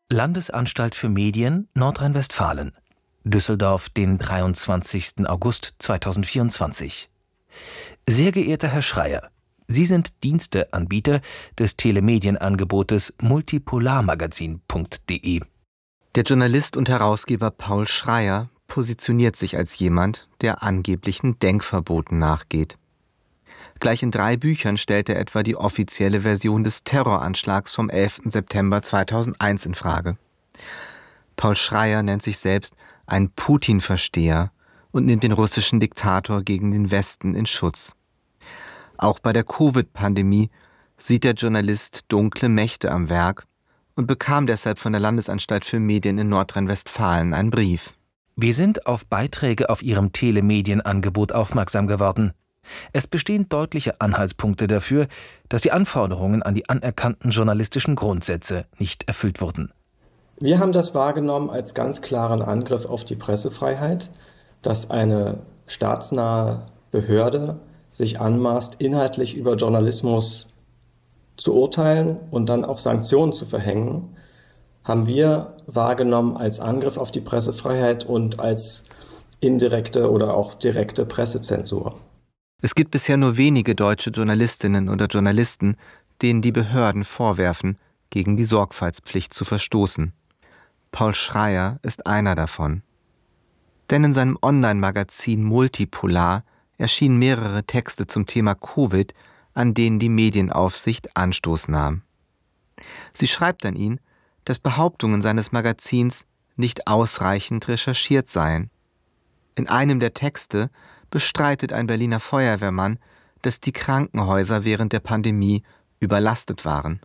Landesanstalt für Medien, Nordrhein-Westfalen. Düsseldorf, den 23. August 2024. Sehr geehrter Herr Schreyer, Sie sind Diensteanbieter des Telemedienangebotes multipolarmagazin.de. Der Journalist und Herausgeber Paul Schreyer positioniert sich als jemand, der angeblichen Denkverboten nachgeht. Gleich in 3 Büchern stellt er etwa die offizielle Version des Terroranschlags vom 11. September 2001 in Frage. Paul Schreyer nennt sich selbst ein Putin-Versteher und nimmt den russischen Diktator gegen den Westen in Schutz. Auch bei der Covid-Pandemie sieht der Journalist dunkle Mächte am Werk und bekam deshalb von der Landesanstalt für Medien in Nordrhein-Westfalen einen Brief. Wir sind auf Beiträge auf Ihrem Telemedienangebot aufmerksam geworden. Es bestehen deutliche Anhaltspunkte dafür, dass die Anforderungen an die anerkannten journalistischen Grundsätze nicht erfüllt wurden. Wir haben das wahrgenommen als ganz klaren Angriff auf die Pressefreiheit, dass eine staatsnahe Behörde sich anmaßt, inhaltlich über Journalismus zu urteilen und dann auch Sanktionen zu verhängen, haben wir wahrgenommen als Angriff auf die Pressefreiheit und als indirekte oder auch direkte Pressezensur. Es gibt bisher nur wenige deutsche Journalistinnen oder Journalisten, denen die Behörden vorwerfen, gegen die Sorgfaltspflicht zu verstoßen. Paul Schreyer ist einer davon. Denn in seinem Online-Magazin Multipolar erschienen mehrere Texte zum Thema Covid, an denen die Medienaufsicht Anstoß nahm. Sie schreibt an ihn, dass Behauptungen seines Magazins nicht ausreichend recherchiert seien. In einem der Texte bestreitet ein Berliner Feuerwehrmann, dass die Krankenhäuser während der Pandemie überlastet waren.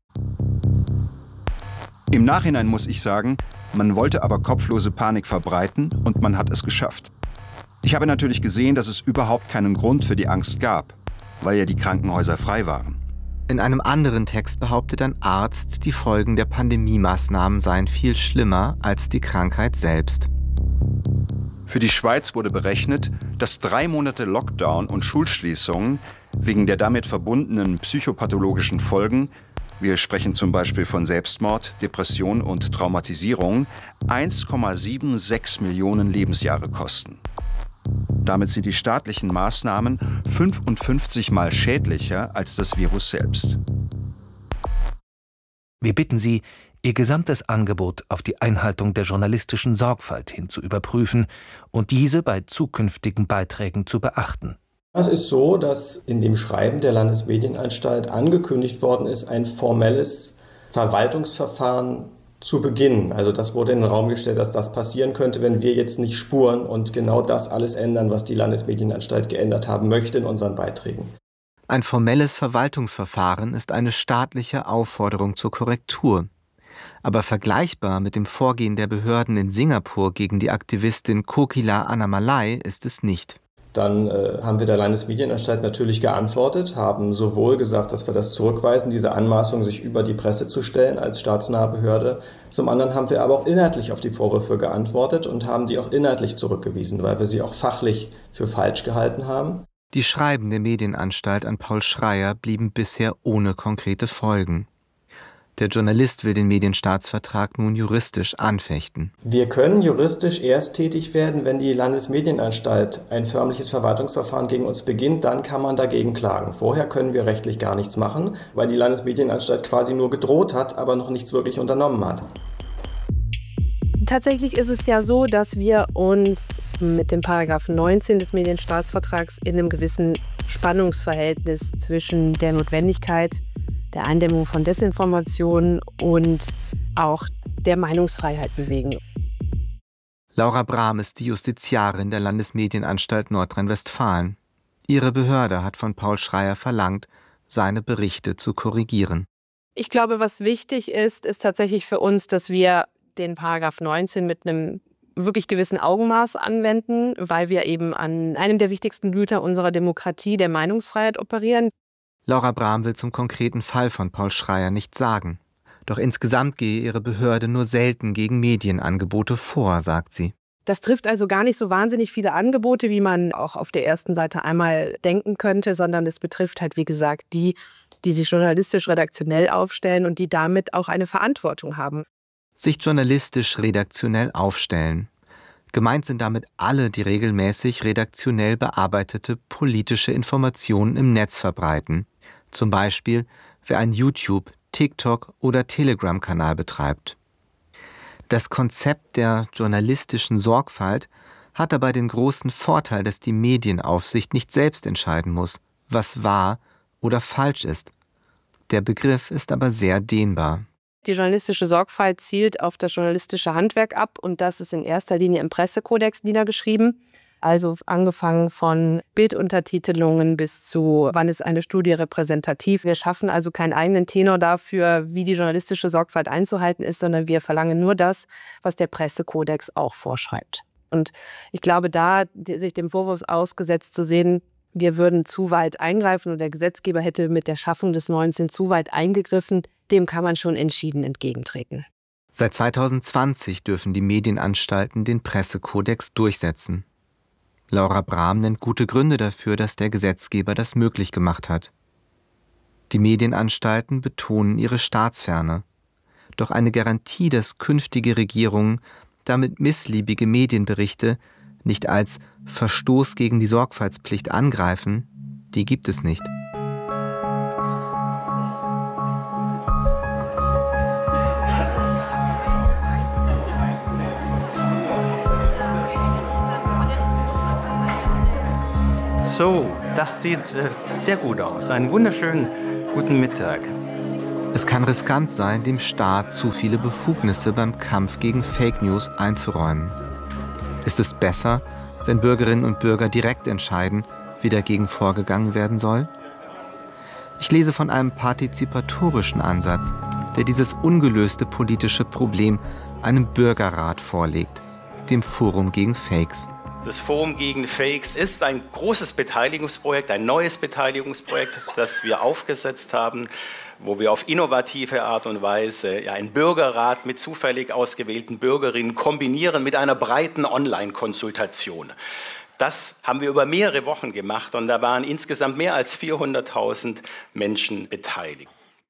Im Nachhinein muss ich sagen, man wollte aber kopflose Panik verbreiten und man hat es geschafft. Ich habe natürlich gesehen, dass es überhaupt keinen Grund für die Angst gab, weil ja die Krankenhäuser frei waren. In einem anderen Text behauptet ein Arzt, die Folgen der Pandemie-Maßnahmen seien viel schlimmer als die Krankheit selbst. Für die Schweiz wurde berechnet, dass 3 Monate Lockdown und Schulschließungen wegen der damit verbundenen psychopathologischen Folgen, wir sprechen zum Beispiel von Selbstmord, Depression und Traumatisierung, 1,76 Millionen Lebensjahre kosten. Damit sind die staatlichen Maßnahmen 55 Mal schädlicher als das Virus selbst. Wir bitten Sie, Ihr gesamtes Angebot auf die Einhaltung der journalistischen Sorgfalt hin zu überprüfen und diese bei zukünftigen Beiträgen zu beachten. Es ist so, dass in dem Schreiben der Landesmedienanstalt angekündigt worden ist, ein formelles Verwaltungsverfahren zu beginnen. Also das wurde in den Raum gestellt, dass das passieren könnte, wenn wir jetzt nicht spuren und genau das alles ändern, was die Landesmedienanstalt geändert haben möchte in unseren Beiträgen. Ein formelles Verwaltungsverfahren ist eine staatliche Aufforderung zur Korrektur. Aber vergleichbar mit dem Vorgehen der Behörden in Singapur gegen die Aktivistin Kokila Annamalai ist es nicht. Dann haben wir der Landesmedienanstalt natürlich geantwortet, haben sowohl gesagt, dass wir das zurückweisen, diese Anmaßung, sich über die Presse zu stellen als staatsnahe Behörde. Zum anderen haben wir aber auch inhaltlich auf die Vorwürfe geantwortet und haben die auch inhaltlich zurückgewiesen, weil wir sie auch fachlich für falsch gehalten haben. Die Schreiben der Medienanstalt an Paul Schreyer blieben bisher ohne konkrete Folgen. Der Journalist will den Medienstaatsvertrag nun juristisch anfechten. Wir können juristisch erst tätig werden, wenn die Landesmedienanstalt ein förmliches Verwaltungsverfahren gegen uns beginnt, dann kann man dagegen klagen. Vorher können wir rechtlich gar nichts machen, weil die Landesmedienanstalt quasi nur gedroht hat, aber noch nichts wirklich unternommen hat. Tatsächlich ist es ja so, dass wir uns mit dem Paragraph 19 des Medienstaatsvertrags in einem gewissen Spannungsverhältnis zwischen der Notwendigkeit der Eindämmung von Desinformation und auch der Meinungsfreiheit bewegen. Laura Brahm ist die Justiziarin der Landesmedienanstalt Nordrhein-Westfalen. Ihre Behörde hat von Paul Schreyer verlangt, seine Berichte zu korrigieren. Ich glaube, was wichtig ist tatsächlich für uns, dass wir den Paragraph 19 mit einem wirklich gewissen Augenmaß anwenden, weil wir eben an einem der wichtigsten Güter unserer Demokratie, der Meinungsfreiheit, operieren. Laura Brahm will zum konkreten Fall von Paul Schreyer nichts sagen. Doch insgesamt gehe ihre Behörde nur selten gegen Medienangebote vor, sagt sie. Das trifft also gar nicht so wahnsinnig viele Angebote, wie man auch auf der ersten Seite einmal denken könnte, sondern es betrifft halt, wie gesagt, die sich journalistisch redaktionell aufstellen und die damit auch eine Verantwortung haben. sich journalistisch redaktionell aufstellen. Gemeint sind damit alle, die regelmäßig redaktionell bearbeitete politische Informationen im Netz verbreiten. Zum Beispiel, wer einen YouTube-, TikTok- oder Telegram-Kanal betreibt. Das Konzept der journalistischen Sorgfalt hat dabei den großen Vorteil, dass die Medienaufsicht nicht selbst entscheiden muss, was wahr oder falsch ist. Der Begriff ist aber sehr dehnbar. Die journalistische Sorgfalt zielt auf das journalistische Handwerk ab und das ist in erster Linie im Pressekodex niedergeschrieben. Also angefangen von Bilduntertitelungen bis zu, wann ist eine Studie repräsentativ. Wir schaffen also keinen eigenen Tenor dafür, wie die journalistische Sorgfalt einzuhalten ist, sondern wir verlangen nur das, was der Pressekodex auch vorschreibt. Und ich glaube, da sich dem Vorwurf ausgesetzt zu sehen, wir würden zu weit eingreifen oder der Gesetzgeber hätte mit der Schaffung des 19 zu weit eingegriffen, dem kann man schon entschieden entgegentreten. Seit 2020 dürfen die Medienanstalten den Pressekodex durchsetzen. Laura Brahm nennt gute Gründe dafür, dass der Gesetzgeber das möglich gemacht hat. Die Medienanstalten betonen ihre Staatsferne. Doch eine Garantie, dass künftige Regierungen damit missliebige Medienberichte nicht als Verstoß gegen die Sorgfaltspflicht angreifen, die gibt es nicht. So, das sieht sehr gut aus. Einen wunderschönen guten Mittag. Es kann riskant sein, dem Staat zu viele Befugnisse beim Kampf gegen Fake News einzuräumen. Ist es besser, wenn Bürgerinnen und Bürger direkt entscheiden, wie dagegen vorgegangen werden soll? Ich lese von einem partizipatorischen Ansatz, der dieses ungelöste politische Problem einem Bürgerrat vorlegt, dem Forum gegen Fakes. Das Forum gegen Fakes ist ein großes Beteiligungsprojekt, ein neues Beteiligungsprojekt, das wir aufgesetzt haben, wo wir auf innovative Art und Weise einen Bürgerrat mit zufällig ausgewählten Bürgerinnen kombinieren mit einer breiten Online-Konsultation. Das haben wir über mehrere Wochen gemacht und da waren insgesamt mehr als 400.000 Menschen beteiligt.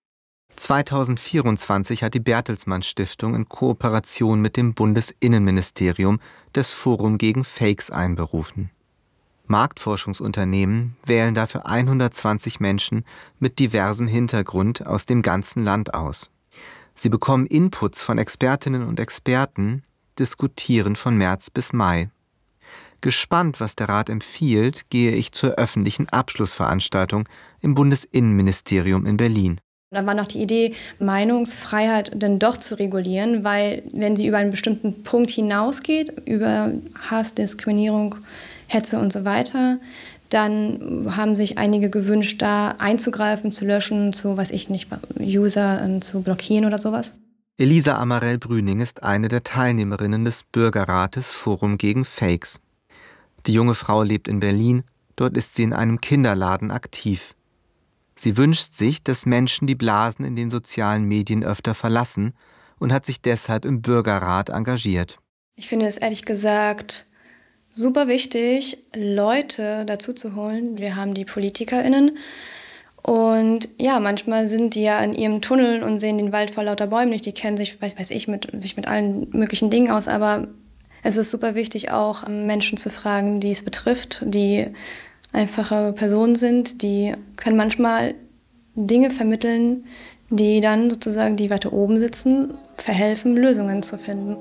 2024 hat die Bertelsmann Stiftung in Kooperation mit dem Bundesinnenministerium das Forum gegen Fakes einberufen. Marktforschungsunternehmen wählen dafür 120 Menschen mit diversem Hintergrund aus dem ganzen Land aus. Sie bekommen Inputs von Expertinnen und Experten, diskutieren von März bis Mai. Gespannt, was der Rat empfiehlt, gehe ich zur öffentlichen Abschlussveranstaltung im Bundesinnenministerium in Berlin. Dann war noch die Idee, Meinungsfreiheit dann doch zu regulieren, weil wenn sie über einen bestimmten Punkt hinausgeht, über Hass, Diskriminierung, Hetze und so weiter, dann haben sich einige gewünscht, da einzugreifen, zu löschen, zu, weiß ich nicht, User zu blockieren oder sowas. Elisa Amarell-Brüning ist eine der Teilnehmerinnen des Bürgerrates Forum gegen Fakes. Die junge Frau lebt in Berlin, dort ist sie in einem Kinderladen aktiv. Sie wünscht sich, dass Menschen die Blasen in den sozialen Medien öfter verlassen und hat sich deshalb im Bürgerrat engagiert. Ich finde es ehrlich gesagt super wichtig, Leute dazu zu holen. Wir haben die PolitikerInnen und ja, manchmal sind die ja in ihrem Tunnel und sehen den Wald vor lauter Bäumen nicht. Die kennen sich, weiß ich, mit allen möglichen Dingen aus, aber es ist super wichtig, auch Menschen zu fragen, die es betrifft, die einfache Personen sind, die können manchmal Dinge vermitteln, die dann sozusagen, die weiter oben sitzen, verhelfen, Lösungen zu finden.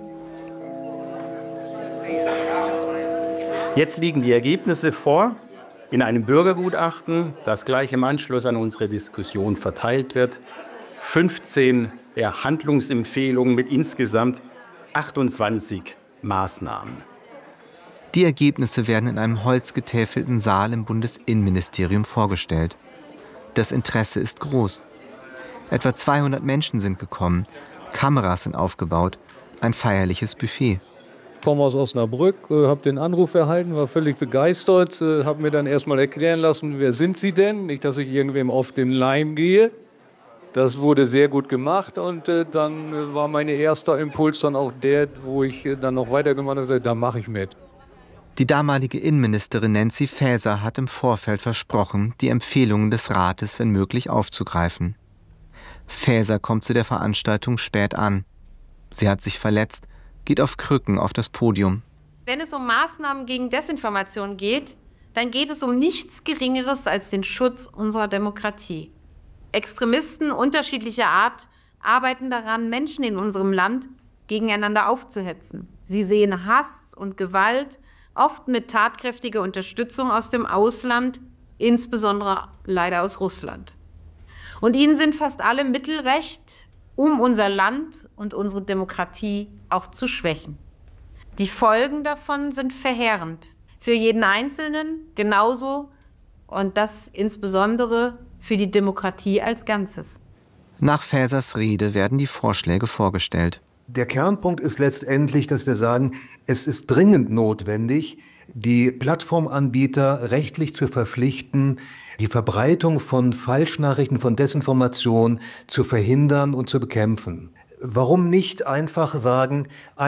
Jetzt liegen die Ergebnisse vor in einem Bürgergutachten, das gleich im Anschluss an unsere Diskussion verteilt wird. 15 Handlungsempfehlungen mit insgesamt 28 Maßnahmen. Die Ergebnisse werden in einem holzgetäfelten Saal im Bundesinnenministerium vorgestellt. Das Interesse ist groß. Etwa 200 Menschen sind gekommen, Kameras sind aufgebaut, ein feierliches Buffet. Ich komme aus Osnabrück, habe den Anruf erhalten, war völlig begeistert, habe mir dann erstmal erklären lassen, wer sind Sie denn? Nicht, dass ich irgendwem auf den Leim gehe. Das wurde sehr gut gemacht und dann war mein erster Impuls dann auch der, wo ich dann noch weitergemacht habe, da mache ich mit. Die damalige Innenministerin Nancy Faeser hat im Vorfeld versprochen, die Empfehlungen des Rates, wenn möglich, aufzugreifen. Faeser kommt zu der Veranstaltung spät an. Sie hat sich verletzt, geht auf Krücken auf das Podium. Wenn es um Maßnahmen gegen Desinformation geht, dann geht es um nichts Geringeres als den Schutz unserer Demokratie. Extremisten unterschiedlicher Art arbeiten daran, Menschen in unserem Land gegeneinander aufzuhetzen. Sie sehen Hass und Gewalt, oft mit tatkräftiger Unterstützung aus dem Ausland, insbesondere leider aus Russland. Und ihnen sind fast alle Mittel recht, um unser Land und unsere Demokratie auch zu schwächen. Die Folgen davon sind verheerend. Für jeden Einzelnen genauso und das insbesondere für die Demokratie als Ganzes. Nach Faesers Rede werden die Vorschläge vorgestellt. Der Kernpunkt ist letztendlich, dass wir sagen, es ist dringend notwendig, die Plattformanbieter rechtlich zu verpflichten, die Verbreitung von Falschnachrichten, von Desinformation zu verhindern und zu bekämpfen. Warum nicht einfach sagen,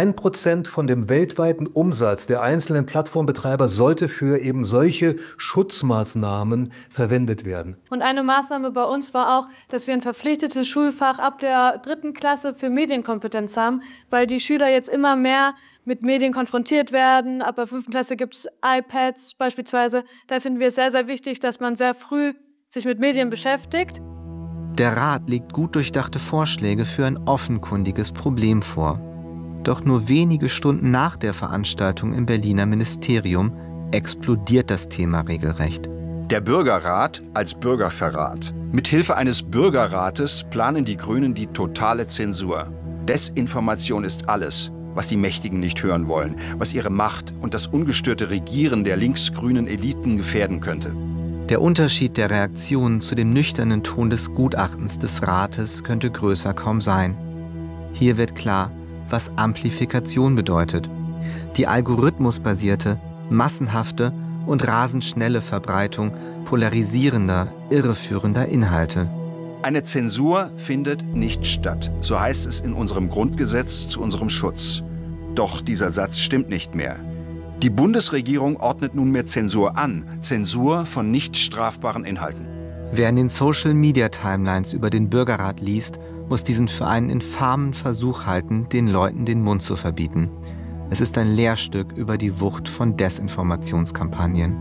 1% von dem weltweiten Umsatz der einzelnen Plattformbetreiber sollte für eben solche Schutzmaßnahmen verwendet werden? Und eine Maßnahme bei uns war auch, dass wir ein verpflichtetes Schulfach ab der 3. Klasse für Medienkompetenz haben, weil die Schüler jetzt immer mehr mit Medien konfrontiert werden. Ab der 5. Klasse gibt es iPads beispielsweise. Da finden wir es sehr, sehr wichtig, dass man sehr früh sich mit Medien beschäftigt. Der Rat legt gut durchdachte Vorschläge für ein offenkundiges Problem vor. Doch nur wenige Stunden nach der Veranstaltung im Berliner Ministerium explodiert das Thema regelrecht. Der Bürgerrat als Bürgerverrat. Mithilfe eines Bürgerrates planen die Grünen die totale Zensur. Desinformation ist alles, was die Mächtigen nicht hören wollen, was ihre Macht und das ungestörte Regieren der linksgrünen Eliten gefährden könnte. Der Unterschied der Reaktionen zu dem nüchternen Ton des Gutachtens des Rates könnte größer kaum sein. Hier wird klar, was Amplifikation bedeutet. Die algorithmusbasierte, massenhafte und rasend schnelle Verbreitung polarisierender, irreführender Inhalte. Eine Zensur findet nicht statt, so heißt es in unserem Grundgesetz zu unserem Schutz. Doch dieser Satz stimmt nicht mehr. Die Bundesregierung ordnet nunmehr Zensur an, Zensur von nicht strafbaren Inhalten. Wer in den Social-Media-Timelines über den Bürgerrat liest, muss diesen für einen infamen Versuch halten, den Leuten den Mund zu verbieten. Es ist ein Lehrstück über die Wucht von Desinformationskampagnen.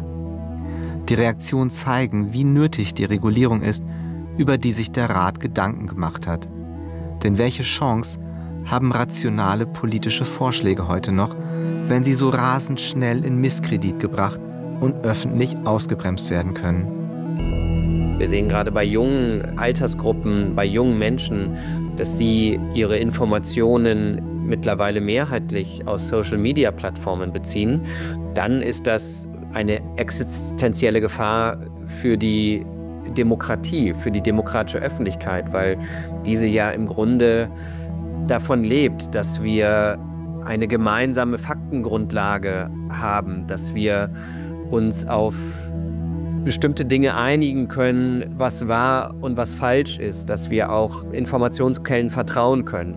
Die Reaktionen zeigen, wie nötig die Regulierung ist, über die sich der Rat Gedanken gemacht hat. Denn welche Chance haben rationale politische Vorschläge heute noch, wenn sie so rasend schnell in Misskredit gebracht und öffentlich ausgebremst werden können? Wir sehen gerade bei jungen Altersgruppen, bei jungen Menschen, dass sie ihre Informationen mittlerweile mehrheitlich aus Social-Media-Plattformen beziehen. Dann ist das eine existenzielle Gefahr für die Demokratie, für die demokratische Öffentlichkeit, weil diese ja im Grunde davon lebt, dass wir eine gemeinsame Faktengrundlage haben, dass wir uns auf bestimmte Dinge einigen können, was wahr und was falsch ist, dass wir auch Informationsquellen vertrauen können.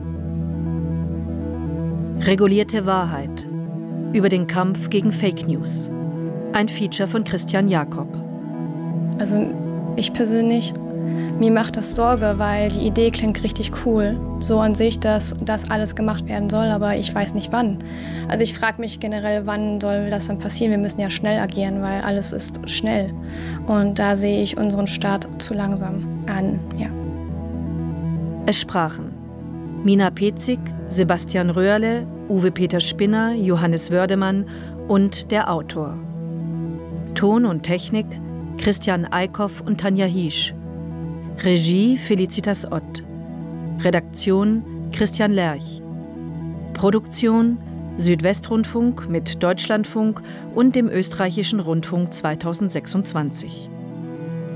Regulierte Wahrheit. Über den Kampf gegen Fake News. Ein Feature von Christian Jakob. Also ich persönlich, mir macht das Sorge, weil die Idee klingt richtig cool. So an sich, dass das alles gemacht werden soll, aber ich weiß nicht wann. Also ich frage mich generell, wann soll das dann passieren? Wir müssen ja schnell agieren, weil alles ist schnell. Und da sehe ich unseren Staat zu langsam an, ja. Es sprachen Mina Petzig, Sebastian Röhrle, Uwe Peter Spinner, Johannes Wördemann und der Autor. Ton und Technik Christian Eickhoff und Tanja Hiesch. Regie Felicitas Ott. Redaktion Christian Lerch. Produktion Südwestrundfunk mit Deutschlandfunk und dem Österreichischen Rundfunk 2026.